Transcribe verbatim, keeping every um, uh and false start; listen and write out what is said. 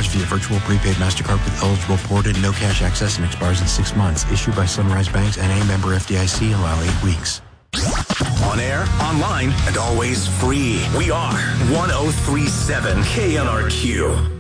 via virtual prepaid MasterCard with eligible ported no cash access and expires in six months. Issued by Sunrise Banks and a member F D I C. Allow eight weeks. On air, online, and always free. We are one oh three point seven K N R Q.